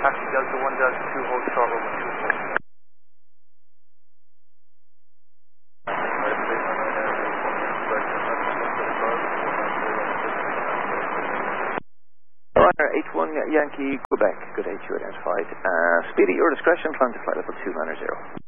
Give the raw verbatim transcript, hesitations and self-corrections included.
Taxi Delta one Delta two, hold short over two four. Ryanair H one Yankee Quebec, good H U identified. Uh, speed at your discretion, climb to flight level two nine zero.